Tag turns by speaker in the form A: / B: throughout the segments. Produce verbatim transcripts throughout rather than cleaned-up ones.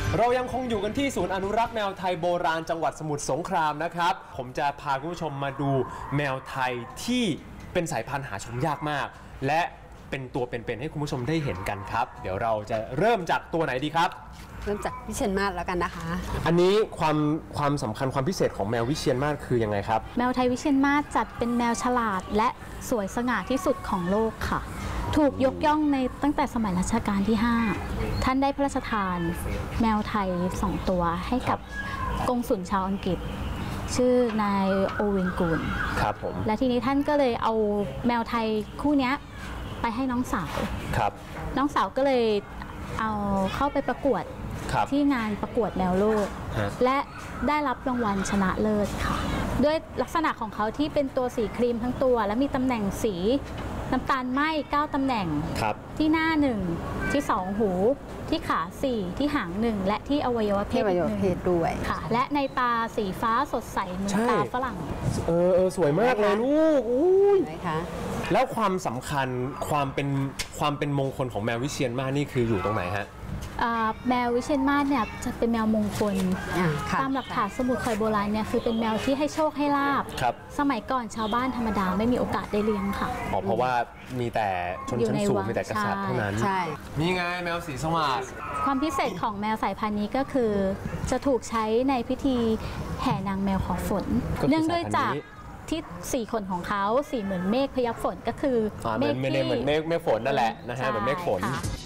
A: เรายังคงอยู่กันที่ศูนย์อนุรักษ์แมวไทยโบราณจังหวัดสมุทรสงครามนะครับผมจะพาคุณผู้ชมมาดูแมวไทยที่เป็นสายพันธุ์หาชมยากมากและเป็นตัวเป็นๆให้คุณผู้ชมได้เห็นกันครับเดี๋ยวเราจะเริ่มจากตัวไหนดีครับ
B: เริ่มจากวิเชียรมาศแล้วกันนะคะ
A: อันนี้ความความสำคัญความพิเศษของแมววิเชียรมาศคือยังไงครับ
C: แมวไทยวิเชียรมาศจัดเป็นแมวฉลาดและสวยสง่าที่สุดของโลกค่ะถูกยกย่องในตั้งแต่สมัยรัชกาลที่ห้าท่านได้พระราชทานแมวไทยสองตัวให้กับกงสุลชาวอังกฤษชื่อนายโอเวนกูล
A: ครับผม
C: และทีนี้ท่านก็เลยเอาแมวไทยคู่นี้ไปให้น้องสาว
A: ครับ
C: น้องสาวก็เลยเอาเข้าไปประกวดที่งานประกวดแมวโลกและได้รับรางวัลชนะเลิศค่ะด้วยลักษณะของเขาที่เป็นตัวสีครีมทั้งตัวและมีตำแหน่งสีน้ำตาลไหม้เก้าตำแหน่งที่หน้าหนึ่งที่สองหูที่ขาสี่ที่หางหนึ่งและที่อวัยวะเพศหนึ่ง
B: ด้วย
C: ค่ะและในตาสีฟ้าสดใสเหมือนตาฝรั่ง
A: เออเออสวยมากเลยลูกอุ้ย
B: นะคะ
A: แล้วความสำคัญความเป็นความเป็นมงคลของแมววิเชียรมาศนี่คืออยู่ตรงไหนฮะ
C: แมววิเชียรมาศเนี่ยจะเป็นแมวมงคลตามหลักฐานสมุดข่อยโบราณเนี่ยคือเป็นแมวที่ให้โชคให้ลาภสมัยก่อนชาวบ้านธรรมดาไม่มีโอกาสได้เลี้ยงค่ะ
A: อ๋อเพราะว่ามีแต่ชนชั้นสูงมีแต่กษัตริย์เท่านั้น
B: ใช่
A: นี่ไงแมวสีสวัสดิ์
C: ความพิเศษของแมวสายพันธุ์นี้ก็คือจะถูกใช้ในพิธีแห่นางแมวขอฝนเนื่องด้วยจากที่สี่ขนของเขาสีเหมือนเมฆพยับฝนก็คือ
A: เมฆที่เหมือนเมฆเมฆฝนนั่นแหละนะฮะเหมือนเมฆฝน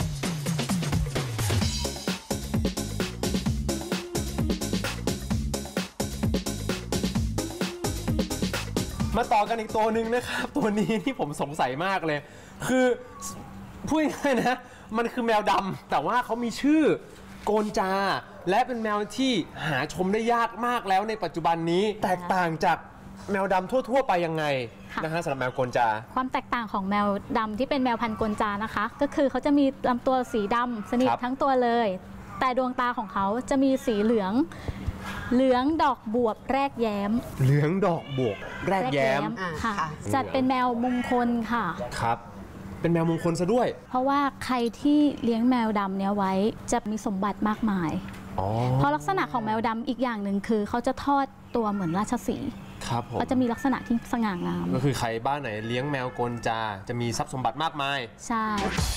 A: มาต่อกันอีกตัวหนึ่งนะครับตัวนี้ที่ผมสงสัยมากเลยคือพูดง่ายๆนะมันคือแมวดำแต่ว่าเขามีชื่อโกนจาและเป็นแมวที่หาชมได้ยากมากแล้วในปัจจุบันนี้แตกต่างจากแมวดำทั่วๆไปยังไงนะฮะสำหรับแมวโกนจา
C: ความแตกต่างของแมวดำที่เป็นแมวพันธุ์โกนจานะคะก็คือเขาจะมีลำตัวสีดำสนิททั้งตัวเลยแต่ดวงตาของเขาจะมีสีเหลืองเหลืองดอกบวบแรกแย้ม
A: เหลืองดอกบวบแรกแย้ม
C: ค่ะจัดเป็นแมวมงคลค่ะ
A: ครับเป็นแมวมงคลซะด้วย
C: เพราะว่าใครที่เลี้ยงแมวดำเนี้ยไว้จะมีสมบัติมากมายเพราะลักษณะของแมวดำอีกอย่างหนึ่งคือเขาจะทอดตัวเหมือนราชสีห์
A: ครับผม
C: เขาจะมีลักษณะที่สง่างาม
A: ก็คือใครบ้านไหนเลี้ยงแมวโกนจาจะมีทรัพย์สมบัติมากมาย
C: ใช่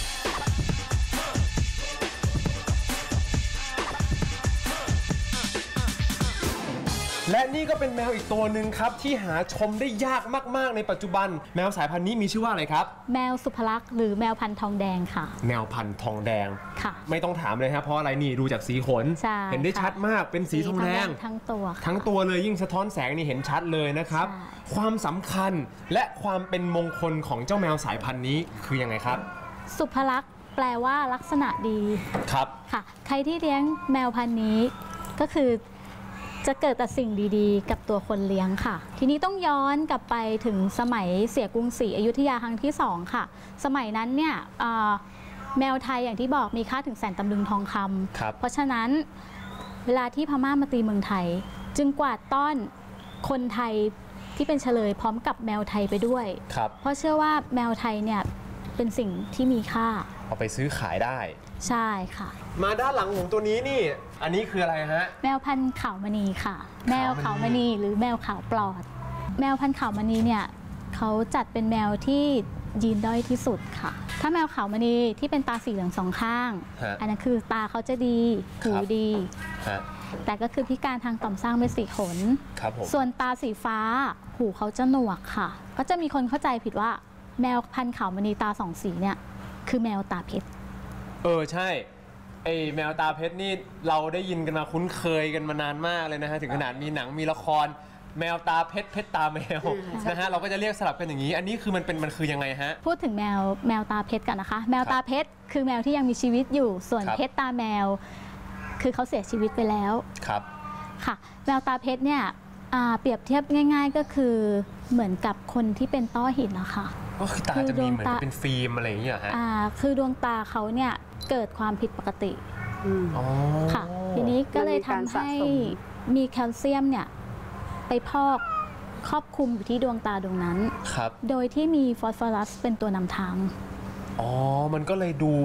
A: และนี่ก็เป็นแมวอีกตัวหนึ่งครับที่หาชมได้ยากมากๆในปัจจุบันแมวสายพันธุ์นี้มีชื่อว่าอะไรครับ
C: แมวสุภลักษณ์หรือแมวพันธุ์ทองแดงค่ะ
A: แมวพันธุ์ทองแดง
C: ค่ะ
A: ไม่ต้องถามเลยครับเพราะอะไรนี่ดูจากสีขนเห็นได้ชัดมากเป็นสีทองแดง
C: ทั้งตัว
A: ทั้งตัวเลยยิ่งสะท้อนแสงนี่เห็นชัดเลยนะครับความสำคัญและความเป็นมงคลของเจ้าแมวสายพันธุ์นี้คือยังไงครับ
C: สุภลักษณ์แปลว่าลักษณะดี
A: ครับ
C: ค่ะใครที่เลี้ยงแมวพันธุ์นี้ก็คือจะเกิดแต่สิ่งดีๆกับตัวคนเลี้ยงค่ะทีนี้ต้องย้อนกลับไปถึงสมัยเสียกรุงศรีอยุธยาครั้งที่สองค่ะสมัยนั้นเนี่ยแมวไทยอย่างที่บอกมีค่าถึงแสนตำลึงทองคำเพราะฉะนั้นเวลาที่พม่ามาตีเมืองไทยจึงกวาดต้อนคนไทยที่เป็นเฉลยพร้อมกับแมวไทยไปด้วยเพราะเชื่อว่าแมวไทยเนี่ยเป็นสิ่งที่มีค่า
A: เอาไปซื้อขายได้
C: ใช่ค่ะ
A: มาด้านหลังของตัวนี้นี่อันนี้คืออะไรฮะ
C: แมวพันธุ์ขาวมณีค่ะแมวขาวมณีหรือแมวขาวปลอดแมวพันธุ์ขาวมณีเนี่ยเขาจัดเป็นแมวที่ยีนด้อยที่สุดค่ะถ้าแมวขาวมณีที่เป็นตาสีเหลืองสองข้างอันนั้นคือตาเขาจะดีหูดีแต่ก็คือพิการทางต่อมสร้างเป็นสีขนส่วนตาสีฟ้าหูเขาจะหนวกค่ะก็จะมีคนเข้าใจผิดว่าแมวพันธุ์ขาวมณีตาสองสีเนี่ยคือแมวตาเพชร
A: เออใช่ไอแมวตาเพชรนี่เราได้ยินกันมาคุ้นเคยกันมานานมากเลยนะฮะถึงขนาดมีหนังมีละครแมวตาเพชรเพชรตาแมวนะฮะเราก็จะเรียกสลับกันอย่างนี้อันนี้คือมันเป็นมันคือยังไงฮะ
C: พูดถึงแมวแมวตาเพชรกันนะคะแมวตาเพชรคือแมวที่ยังมีชีวิตอยู่ส่วนเพชรตาแมวคือเขาเสียชีวิตไปแล้ว
A: ครับ
C: ค่ะแมวตาเพชรเนี่ยเปรียบเทียบง่ายๆก็คือเหมือนกับคนที่เป็นต้อหินนะคะ
A: ก็คือตาจะมีเหมือนเป็นฟิล์มอะไรอย่างเงี้ยฮะ
C: อ่าคือดวงตาเขาเนี่ยเกิดความผิดปกติค่ะทีนี้ก็เลยทำให้มีแคลเซียมเนี่ยไปพอกครอบคลุมอยู่ที่ดวงตาดวงนั้นโดยที่มีฟอสฟอรัสเป็นตัวนำทาง
A: อ๋อมันก็เลยดูแบบ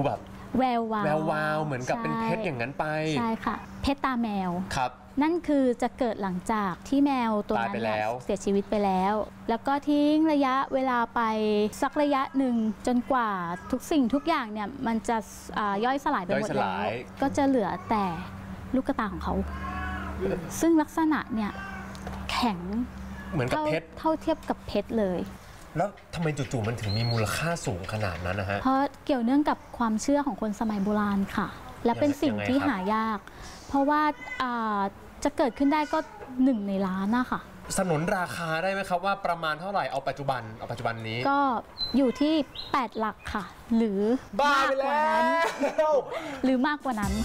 C: แวววาว
A: แวววาวเหมือนกับเป็นเพชรอย่างนั้นไป
C: ใช่ค่ะเพชรตาแมว
A: ครับ
C: นั่นคือจะเกิดหลังจากที่แมวตัวนั้นเสียชีวิตไปแล้ว แล้วก็ทิ้งระยะเวลาไปสักระยะหนึ่งจนกว่าทุกสิ่งทุกอย่างเนี่ยมันจะย่อยสลายไปหมดแล้วก็จะเหลือแต่ลูกตาของเขาซึ่งลักษณะเนี่ยแข็ง
A: เหมือนกับเพชร
C: เท่าเทียบกับเพชรเลย
A: แล้วทำไมจู่ๆมันถึงมีมูลค่าสูงขนาดนั้นนะฮะ
C: เพราะเกี่ยวเนื่องกับความเชื่อของคนสมัยโบราณค่ะและเป็นสิ่งที่หายากเพราะว่าจะเกิดขึ้นได้ก็หนึ่งในล้านนะคะ
A: สนนราคาได้ไหมครับว่าประมาณเท่าไหร่เอาปัจจุบันเอาปัจจุบันนี้
C: ก็อยู่ที่แปดหลักค่ะหรือมากกว่านั้นหรือมากกว่านั้น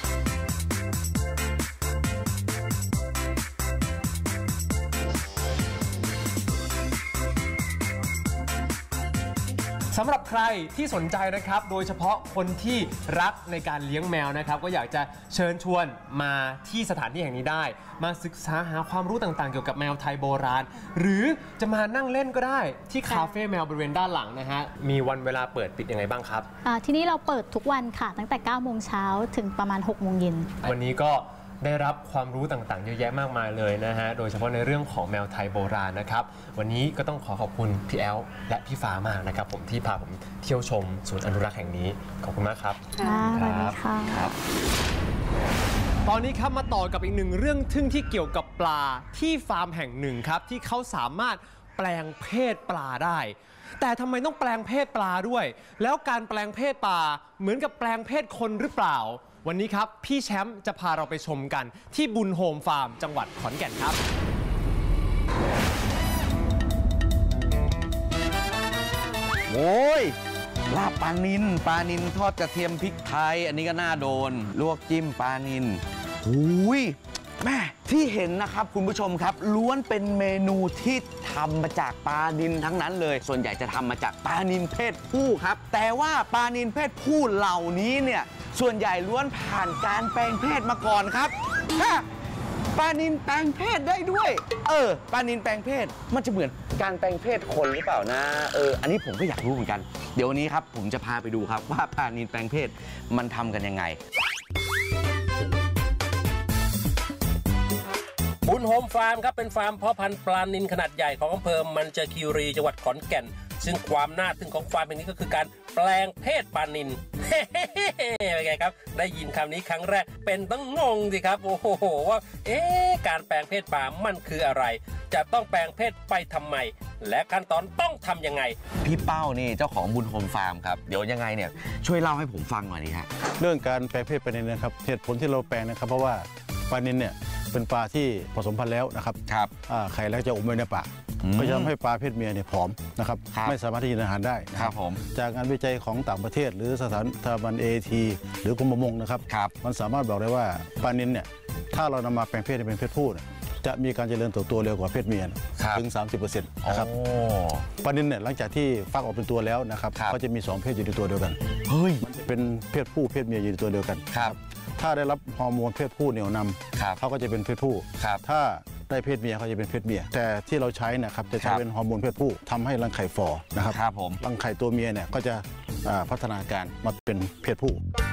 A: สำหรับใครที่สนใจนะครับโดยเฉพาะคนที่รักในการเลี้ยงแมวนะครับก็อยากจะเชิญชวนมาที่สถานที่แห่งนี้ได้มาศึกษาหาความรู้ต่างๆเกี่ยวกับแมวไทยโบราณหรือจะมานั่งเล่นก็ได้ที่คาเฟ่แมวบริเวณด้านหลังนะฮะมีวันเวลาเปิดปิดยังไงบ้างครับ
C: ที่นี่เราเปิดทุกวันค่ะตั้งแต่เก้าโมงเช้าถึงประมาณหกโมงเย็น
A: วันนี้ก็ได้รับความรู้ต่างๆเยอะแยะมากมายเลยนะฮะโดยเฉพาะในเรื่องของแมวไทยโบราณนะครับวันนี้ก็ต้องขอขอบคุณพี่แอลและพี่ฟ้ามากนะครับผมที่พาผมเที่ยวชมศูนย์อนุรักษ์แห่งนี้ขอบคุณมากครับ
C: ครับ
A: ครับตอนนี้ครับมาต่อกับอีกหนึ่งเรื่องทึ่งที่เกี่ยวกับปลาที่ฟาร์มแห่งหนึ่งครับที่เขาสามารถแปลงเพศปลาได้แต่ทำไมต้องแปลงเพศปลาด้วยแล้วการแปลงเพศปลาเหมือนกับแปลงเพศคนหรือเปล่าวันนี้ครับพี่แชมป์จะพาเราไปชมกันที่บุญโฮมฟาร์มจังหวัดขอนแก่นครับ
D: โอ้ยลาบปลานิลปลานิลทอดกระเทียมพริกไทยอันนี้ก็น่าโดนลวกจิ้มปลานิลหูยแม่ที่เห็นนะครับคุณผู้ชมครับล้วนเป็นเมนูที่ทำมาจากปลานิลทั้งนั้นเลยส่วนใหญ่จะทำมาจากปลานิลเพศผู้ครับแต่ว่าปลานิลเพศผู้เหล่านี้เนี่ยส่วนใหญ่ล้วนผ่านการแปลงเพศมาก่อนครับฮะปลานิลแปลงเพศได้ด้วยเออปลานิลแปลงเพศมันจะเหมือนการแปลงเพศคนหรือเปล่านะเอออันนี้ผมก็อยากรู้เหมือนกันเดี๋ยววันนี้ครับผมจะพาไปดูครับว่าปลานิลแปลงเพศมันทำกันยังไง
E: บุญโฮมฟาร์มครับเป็นฟาร์มเพาะพันธุ์ปลานิลขนาดใหญ่ของอำเภอมันจาคีรีจังหวัดขอนแก่นซึ่งความน่าทึ่งของฟาร์มแห่งนี้ก็คือการแปลงเพศปลานิลเป็นไงครับได้ยินคำนี้ครั้งแรกเป็นต้องงงสิครับโอ้โหว่าเอ๊ะการแปลงเพศปลามันคืออะไรจะต้องแปลงเพศไปทำไมและขั้นตอนต้องทำยังไง
D: พี่เป้านี่เจ้าของบุญโฮมฟาร์มครับเดี๋ยวยังไงเนี่ยช่วยเล่าให้ผมฟังหน่อยดีฮะ
F: เรื่องการแปลงเพศปลานิลนะครับเหตุผลที่เราแปลงนะครับเพราะว่าปลานิลเนี่ยเป็นปลาที่ผสมพันธุ์แล้วนะครับ
D: ครับ
F: ไข่แล้วจะอมไว้ในปากก็จะทำให้ปลาเพศเมียเนี่ยผอมนะครับไม่สามารถที่จะกินอาหารได้
D: ครับผม
F: จากงานวิจัยของต่างประเทศหรือสถานสถาบัน เอ ที หรือกรมประมงนะครับมันสามารถบอกได้ว่าปลานิลเนี่ยถ้าเรานำมาแปลงเพศเป็นเพศผู้จะมีการเจริญเติบโตเร็วกว่าเพศเมียถึง สามสิบเปอร์เซ็นต์ นะครับปลานิลเนี่ยหลังจากที่ฟักออกเป็นตัวแล้วนะครับก็จะมีสองเพศอยู่ในตัวเดียวกัน
D: เฮ้ย
F: มันจะเป็นเพศผู้เพศเมียอยู่ในตัวเดียวกัน
D: ครับ
F: ถ้าได้รับฮอร์โมนเพศผู้เหนี่ยวนำเขาก็จะเป็นเพศผู้ถ้าได้เพศเมียเขาจะเป็นเพศเมียแต่ที่เราใช้นะครับจะใช้เป็นฮอร์โมนเพศผู้ทำให้รังไข่ฝ่อนะครับ
D: ครับผม
F: รังไข่ตัวเมียเนี่ยก็จะพัฒนาการมาเป็นเพศผู้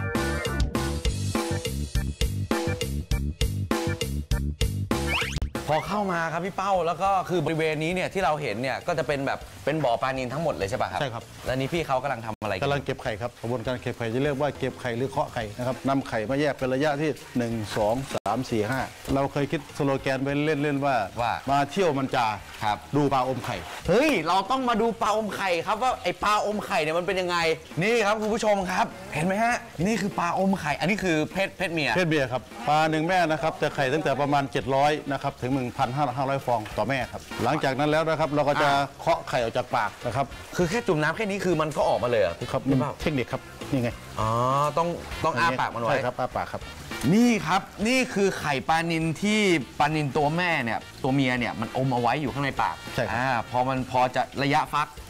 D: พอเข้ามาครับพี่เป้าแล้วก็คือบริเวณนี้เนี่ยที่เราเห็นเนี่ยก็จะเป็นแบบเป็นบ่อปลานิลทั้งหมดเลยใช่ป่ะครับ
F: ใช่ครับ
D: แล้วนี้พี่เขากำลังทำอะไร
F: กำลังเก็บไข่ครับกระบวนการเก็บไข่จะเรียกว่าเก็บไข่หรือเคาะไข่นะครับนำไข่มาแยกเป็นระยะที่หนึ่ง สอง สาม สี่ ห้าเราเคยคิดสโลแกนไปเล่นๆว่ามาเที่ยวมันจา
D: ครับ
F: ดูปลาอมไข่
D: เฮ้ยเราต้องมาดูปลาอมไข่ครับว่าไอปลาอมไข่เนี่ยมันเป็นยังไงนี่ครับคุณผู้ชมครับเห็นไหมฮะนี่คือปลาอมไข่อันนี้คือเพศเพศเมีย
F: เพศเมียครับปลาหนึ่งแม่นะครับจะไข่ตั้งแต่ประมาณเจ็ดร้อยนะครับถึง หนึ่งพันห้าร้อย ฟองต่อแม่ครับหลังจากนั้นแล้วนะครับเราก็จะเคาะไข่ออกจากปากนะครับ
D: คือแค่จุ่มน้ำแค่นี้คือมันก็ออกมาเลย
F: ครับเทคนิคครับนี่ไง
D: อ๋อต้องต้องอ้าปากมันไว้
F: ใช่ครับอ้าปากครับ
D: นี่ครับนี่คือไข่ปลานิลที่ปลานิลตัวแม่เนี่ยตัวเมียเนี่ยมันอมเอาไว้อยู่ข้างในปาก
F: ใช่ครับ
D: พอมันพอจะระยะฟัก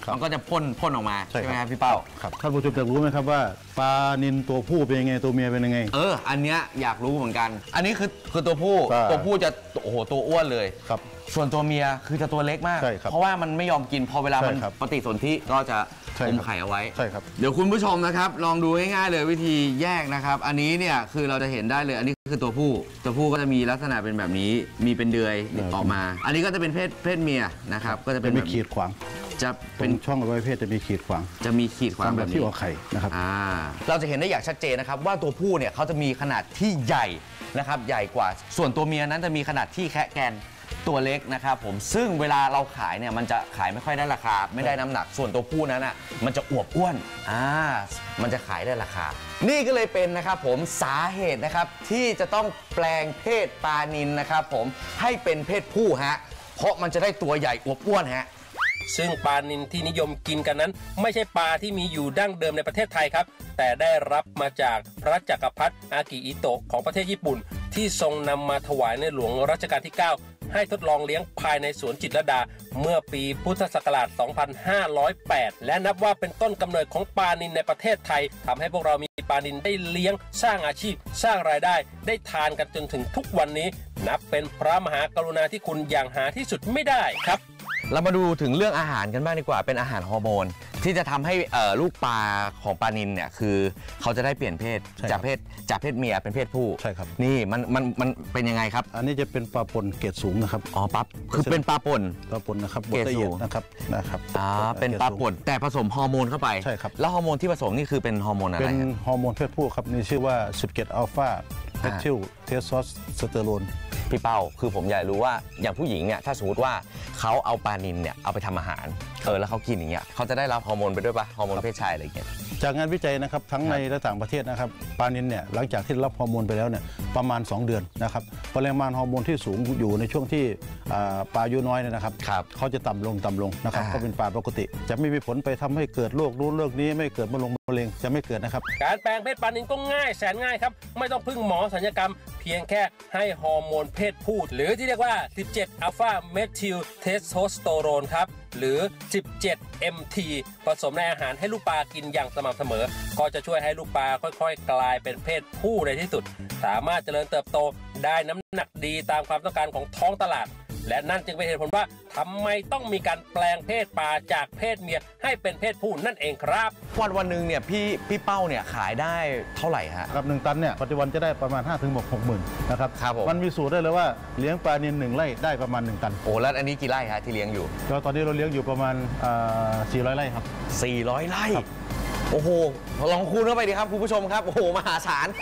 D: มันก็จะพ่นพ่นออกมา
F: ใช่
D: ใช่
F: ครับ
D: ไหมครับพี่เป้า
F: ครับท่านผู้ชมจะรู้ไหมครับว่าปลานิลตัวผู้เป็นยังไงตัวเมียเป็นยังไง
D: เอออันเนี้ยอยากรู้เหมือนกัน อันนี้คือคือตัวผู้
F: ใช่
D: ตัวผู้จะโอ้โหตัวอ้วนเลย
F: ครับ
D: ส่วนตัวเมียคือจะตัวเล็กมาก
F: ใช่ครับ
D: เพราะว่ามันไม่ยอมกินพอเวลามัน
F: ใช่ครับ
D: ปฏิสนธิก็จะ
F: ใช่
D: อ
F: ครับ
D: มไข่เอาไว้
F: ใช่ครับ
D: เดี๋ยวคุณผู้ชมนะครับลองดูง่ายๆเลยวิธีแยกนะครับ อันนี้เนี่ยคือเราจะเห็นได้เลยอันนี้คือตัวผู้ตัวผู้ก็จะมีลักษณะเป็นแบบนี้มีเป็นเดือยออกมา อันนี้ก็จะเป็นเพศเพศเมียนะครับก็จะเป็
F: จะ
D: น
F: มี
D: แบบ
F: ขีดขวาง
D: จะ
F: ตร
D: เป็น
F: งช่องอวัยวะเพศจะมีขีดขวาง
D: จะมีขีดขวาง
F: ตาม
D: แบ
F: แบบ บ
D: นี้
F: ที่ออกไข่นะครับ
D: อ่าเราจะเห็นได้อย่างชัดเจนนะครับว่าตัวผู้เนี่ยเขาจะมีขนาดที่ใหญ่นะครับใหญ่กว่า ส่วนตัวเมียนั้นจะมีขนาดที่แคะแกนตัวเล็กนะครับผมซึ่งเวลาเราขายเนี่ยมันจะขายไม่ค่อยได้ราคา ไม่ได้น้ำหนัก ส่วนตัวผู้นั้นอ่ะมันจะอวบอ้วนอ่ามันจะขายได้ราคา นี่ก็เลยเป็นนะครับผมสาเหตุนะครับที่จะต้องแปลงเพศปลานิลนะครับผมให้เป็นเพศผู้ฮะเพราะมันจะได้ตัวใหญ่อวบอ้วนฮะ
E: ซึ่งปลานิลที่นิยมกินกันนั้น ไม่ใช่ปลาที่มีอยู่ดั้งเดิมในประเทศไทยครับ แต่ได้รับมาจากพระจักรพรรดิอากิอิโตะของประเทศญี่ปุ่น ที่ทรงนำมาถวายในหลวงรัชกาลที่ เก้า ให้ทดลองเลี้ยงภายในสวนจิตรลดา เมื่อปีพุทธศักราช สองพันห้าร้อยแปด และนับว่าเป็นต้นกำเนิดของปลานิลในประเทศไทยทำให้พวกเรามีปลานิลได้เลี้ยงสร้างอาชีพ สร้างรายได้ ได้ทานกันจนถึงทุกวันนี้ นับเป็นพระมหากรุณาธิคุณอย่างหาที่สุดไม่ได้ครับ
D: เรามาดูถึงเรื่องอาหารกันบ้างดีกว่าเป็นอาหารฮอร์โมน ที่จะทำให้เอ่อลูกปลาของปลานิลเนี่ยคือเขาจะได้เปลี่ยนเพศ
F: ใช่ครับ
D: จากเพศจากเพศเมียเป็นเพศผู้
F: ใช่ครับ
D: นี่มันมันมันเป็นยังไงครับ
F: อันนี้จะเป็นปลาปนเกรดสูงนะครับ
D: อ๋อปั๊บคือเป็นปลาป่น
F: ปลาปนนะครับบ
D: เกร
F: ด
D: ด
F: ละเอียด
D: สูง
F: นะครับนะครับ
D: อ่าเป็นปลาป่นแต่ผสมฮอร์โมนเข้าไป
F: ใช่ครับ
D: แล้วฮอร์โมนที่ผสมนี่คือเป็นฮอร์โมนอะไร
F: เป็น
D: ครับ
F: ฮอร์โมนเพศผู้ครับนี่ชื่อว่าสิบเกตอัลฟาเมทิลเทสโทสเตอโรน
D: พี่เป้าคือผมอยากรู้ว่าอย่างผู้หญิงเนี่ยถ้าสมมติว่าเขาเอาปลานิลเนี่ยเอาไปทำอาหารเออแล้วเขากินอย่างเงี้ยเขาจะได้รับฮอร์โมนไปด้วยปะฮอร์โมนเพศชายอะไรอย่างเงี้ย
F: จากงานวิจัยนะครับทั้งในและต่างประเทศนะครับปลานิลเนี่ยหลังจากที่รับฮอร์โมนไปแล้วเนี่ยประมาณ สอง เดือนนะครับปริมาณฮอร์โมนที่สูงอยู่ในช่วงที่อ่าปลาอายุน้อยเนี่ยนะครับ
D: ครับ
F: เขาจะต่ำลงต่ำลงนะครับ
D: อ่า
F: ก็เป็นปลาปกติ จะไม่มีผลไปทำให้เกิดโรคนู้นโรคนี้ไม่เกิดมะเร็งมะเร็งจะไม่เกิดนะครับ
E: การแปลงเพศปลานิลก็ง่ายแสนง่ายครับ ไม่ต้องพึ่งหมอศัลยกรรม เพียงแค่ให้ฮอร์โมนเพศผู้หรือที่เรียกว่า สิบเจ็ด อัลฟาเมทิลเทสโทสเตอโรนครับ หรือ สิบเจ็ด เอ็ม ที ผสมในอาหารให้ลูกปลากินอย่างสม่ำเสมอ ก็จะช่วยให้ลูกปลาค่อยๆ กลายเป็นเพศผู้ในที่สุด สามารถเจริญเติบโตได้น้ำหนักดีตามความต้องการของท้องตลาด และนั่นจึงเป็นเหตุผลว่าทำไมต้องมีการแปลงเพศปลาจากเพศเมียให้เป็นเพศผู้นั่นเองครับ
D: วันวันหนึ่งเนี่ยพี่พี่เป้าเนี่ยขายได้เท่าไหร่ฮะ
F: ครับหนึ่งตันเนี่ยปัจจุบันจะได้ประมาณ ห้าถึงหกหมื่นนะครับ
D: ครับผม
F: มันมีสูตรได้เลยว่าเลี้ยงปลานิลหนึ่งไร่ได้ประมาณหนึ่งตัน
D: โอ้แล้วอันนี้กี่ไร่ฮะที่เลี้ยงอยู่
F: แล้วตอนนี้เราเลี้ยงอยู่ประมาณสี่ร้อยไร่ครับ
D: สี่ร้อยไร่
F: ครับ
D: โอ้โห ลองคูณเข้าไปดิครับคุณผู้ชมครับ โอ้โห มหาศาล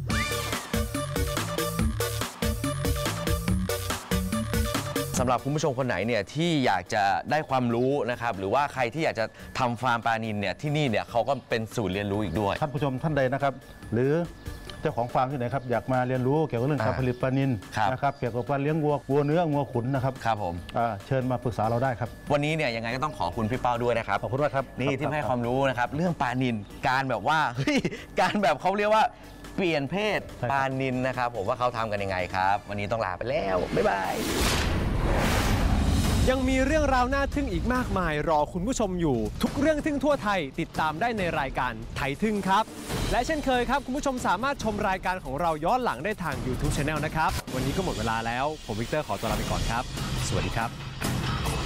D: สำหรับคุณผู้ชมคนไหนเนี่ยที่อยากจะได้ความรู้นะครับ หรือว่าใครที่อยากจะทำฟาร์มปลานิลเนี่ยที่นี่เนี่ยเขาก็เป็นศูนย์เรียนรู้อีกด้วย
F: ท่านผู้ชมท่านใดนะครับ หรือเจ้าของฟาร์มที่ไหนครับอยากมาเรียนรู้เกี่ยวกับเรื่องการ
D: อ่า
F: ผลิตปลานิล
D: ครับ
F: นะครับเกี่ยวกับการเลี้ยงวัววัวเนื้อวัวขุนนะครับ
D: ครับผม
F: อ่าเชิญมาปรึกษาเราได้ครับ
D: วันนี้เนี่ยยังไงก็ต้องขอบคุณพี่เป้าด้วยนะครับ
F: ขอบคุณมากครับ
D: นี่ที่ให้ความรู้นะครับ เรื่องปลานิลการแบบว่าเฮ้ยการแบบเขาเรียกว่าเปลี่ยนเพศ
F: ใช่ครับ
D: ปลานิลนะครับ ผมว่าเขาทำกันยังไงครับ วันนี้ต้องลาไปแล้ว บ๊ายบาย
A: ยังมีเรื่องราวน่าทึ่งอีกมากมายรอคุณผู้ชมอยู่ ทุกเรื่องทึ่งทั่วไทยติดตามได้ในรายการไทยทึ่งครับ และเช่นเคยครับ คุณผู้ชมสามารถชมรายการของเราย้อนหลังได้ทาง YouTube Channel นะครับ วันนี้ก็หมดเวลาแล้ว ผมวิกเตอร์ขอตัวลาไปก่อนครับ สวัสดีครับ